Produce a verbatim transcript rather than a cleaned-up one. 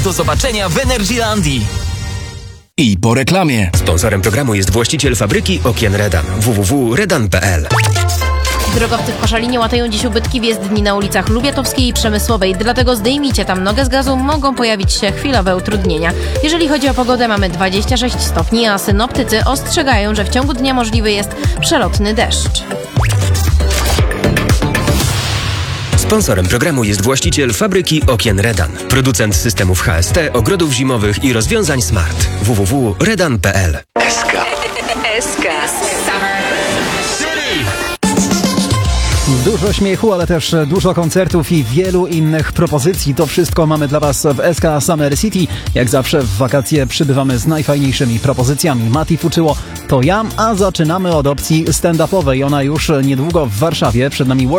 Do zobaczenia w Energylandii. I po reklamie. Sponsorem programu jest właściciel fabryki okien Redan. w w w kropka redan kropka p l. Drogowcy w Koszalinie łatają dziś ubytki w jezdni na ulicach Lubiatowskiej i Przemysłowej, dlatego zdejmijcie tam nogę z gazu, mogą pojawić się chwilowe utrudnienia. Jeżeli chodzi o pogodę, mamy dwadzieścia sześć stopni, a synoptycy ostrzegają, że w ciągu dnia możliwy jest przelotny deszcz. Sponsorem programu jest właściciel fabryki okien Redan. Producent systemów H S T, ogrodów zimowych i rozwiązań smart. w w w kropka redan kropka p l. S K. S K. Dużo śmiechu, ale też dużo koncertów i wielu innych propozycji. To wszystko mamy dla Was w S K Summer City. Jak zawsze w wakacje przybywamy z najfajniejszymi propozycjami. Mati Fuczyło to ja, a zaczynamy od opcji stand-upowej. Ona już niedługo w Warszawie. Przed nami